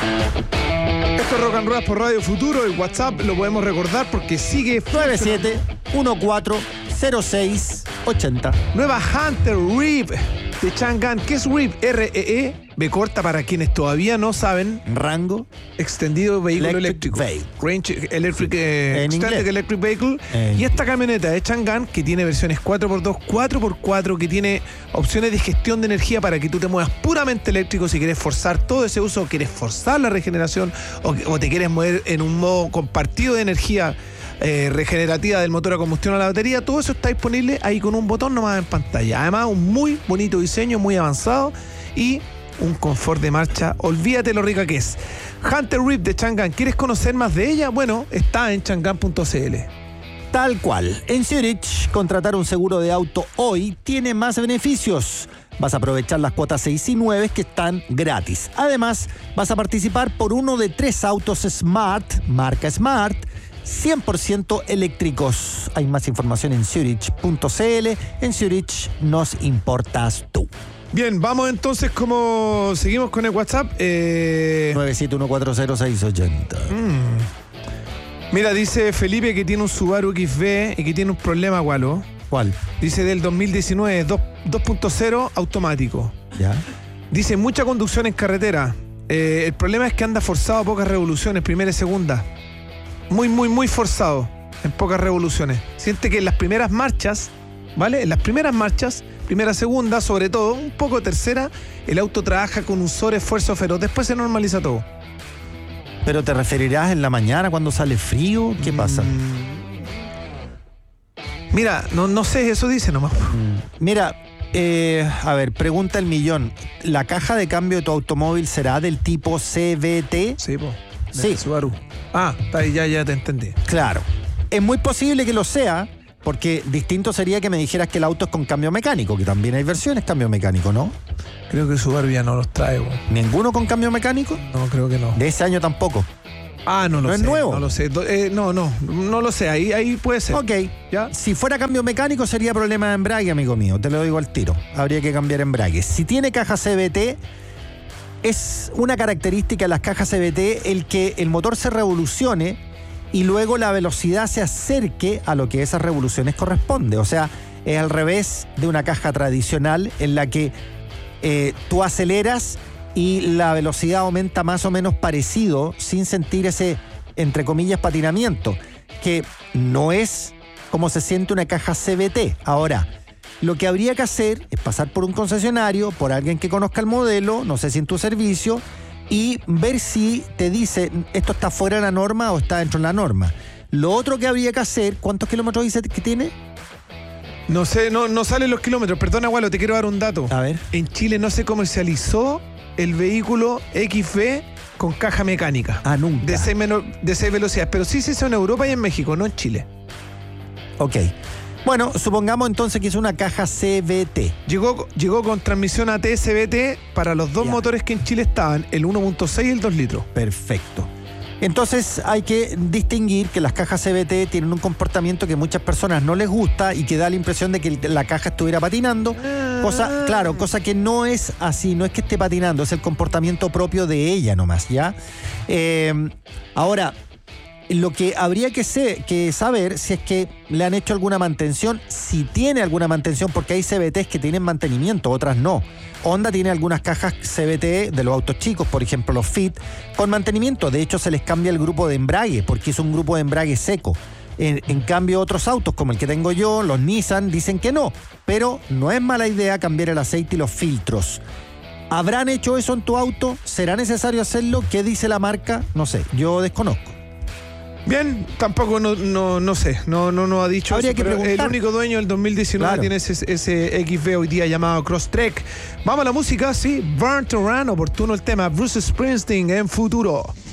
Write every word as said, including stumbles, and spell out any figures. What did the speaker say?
Esto es Rock and Roll por Radio Futuro. El WhatsApp lo podemos recordar porque sigue nueve siete uno cuatro cero seis ocho cero. Nueva Hunter Reef de Chang'an. ¿Qué es Reef? R E E, B corta para quienes todavía no saben. Rango extendido vehículo Electric eléctrico. Vehicle. Range Electric eh, En Extended inglés. Electric Vehicle. En- Y esta camioneta de Chang'an, que tiene versiones cuatro por dos, cuatro por cuatro, que tiene opciones de gestión de energía para que tú te muevas puramente eléctrico si quieres forzar todo ese uso, o quieres forzar la regeneración, o, o te quieres mover en un modo compartido de energía eh, regenerativa del motor a combustión a la batería. Todo eso está disponible ahí con un botón nomás en pantalla. Además, un muy bonito diseño, muy avanzado y un confort de marcha. Olvídate lo rica que es. Hunter Reef de Chang'an. ¿Quieres conocer más de ella? Bueno, está en chang'an punto c l. Tal cual. En Zurich, contratar un seguro de auto hoy tiene más beneficios. Vas a aprovechar las cuotas seis y nueve que están gratis. Además, vas a participar por uno de tres autos Smart, marca Smart, cien por ciento eléctricos. Hay más información en zurich punto c l. En Zurich nos importas tú. Bien, vamos entonces, como seguimos con el WhatsApp. Eh... nueve siete uno cuatro cero seis ocho cero. Mm. Mira, dice Felipe que tiene un Subaru X V y que tiene un problema, Gualo. ¿Cuál? Dice del dos mil diecinueve, dos punto cero automático. ¿Ya? Dice mucha conducción en carretera. Eh, el problema es que anda forzado a pocas revoluciones, primera y segunda. Muy, muy, muy forzado en pocas revoluciones. Siente que en las primeras marchas, ¿vale? En las primeras marchas, primera, segunda, sobre todo, un poco tercera, el auto trabaja con un sobreesfuerzo feroz. Después se normaliza todo. ¿Pero te referirás en la mañana cuando sale frío? ¿Qué pasa? Mm. Mira, no, no sé, eso dice nomás. Mm. Mira, eh, a ver, pregunta el millón. ¿La caja de cambio de tu automóvil será del tipo C V T? Sí, po. Sí. Subaru. Ah, está ahí, ya, ya te entendí. Claro. Es muy posible que lo sea, porque distinto sería que me dijeras que el auto es con cambio mecánico, que también hay versiones cambio mecánico, ¿no? Creo que Subaru ya no los trae, po. ¿Ninguno con cambio mecánico? No, creo que no. De ese año tampoco. Ah, no lo ¿No sé. es nuevo? No lo sé. Do- eh, no, no, no lo sé. Ahí, ahí puede ser. Ok. ¿Ya? Si fuera cambio mecánico sería problema de embrague, amigo mío. Te lo digo al tiro. Habría que cambiar embrague. Si tiene caja C V T, es una característica de las cajas C V T el que el motor se revolucione y luego la velocidad se acerque a lo que esas revoluciones corresponde. O sea, es al revés de una caja tradicional en la que eh, tú aceleras y la velocidad aumenta más o menos parecido sin sentir ese, entre comillas, patinamiento, que no es como se siente una caja C V T. Ahora, lo que habría que hacer es pasar por un concesionario, por alguien que conozca el modelo, no sé si en tu servicio, y ver si te dice esto está fuera de la norma o está dentro de la norma. Lo otro que habría que hacer, ¿cuántos kilómetros dice que tiene? No sé, no, no salen los kilómetros. Perdona, Gualo, te quiero dar un dato. A ver. En Chile no se comercializó el vehículo X V con caja mecánica. Ah, nunca. De seis, menor, de seis velocidades. Pero sí se hizo en Europa y en México, no en Chile. Ok. Bueno, supongamos entonces que es una caja C V T. Llegó, llegó con transmisión A T S V T para los dos Ya. motores que en Chile estaban, el uno punto seis y el dos litros. Perfecto. Entonces hay que distinguir que las cajas C V T tienen un comportamiento que a muchas personas no les gusta y que da la impresión de que la caja estuviera patinando. Cosa, claro, cosa que no es así, no es que esté patinando, es el comportamiento propio de ella nomás, ¿ya? Eh, ahora, lo que habría que, ser, que saber si es que le han hecho alguna mantención, si tiene alguna mantención, porque hay C V Ts que tienen mantenimiento, otras no. Honda tiene algunas cajas C V T de los autos chicos, por ejemplo los Fit, con mantenimiento. De hecho, se les cambia el grupo de embrague, porque es un grupo de embrague seco. En, en cambio, otros autos, como el que tengo yo, los Nissan, dicen que no. Pero no es mala idea cambiar el aceite y los filtros. ¿Habrán hecho eso en tu auto? ¿Será necesario hacerlo? ¿Qué dice la marca? No sé, yo desconozco. Bien, tampoco no, no, no sé, no, no, no ha dicho Habría eso, que pero preguntar. el único dueño del dos mil diecinueve Claro. tiene ese, ese X V hoy día llamado Crosstrek. Vamos a la música, sí, Burn to Run, oportuno el tema, Bruce Springsteen en Futuro.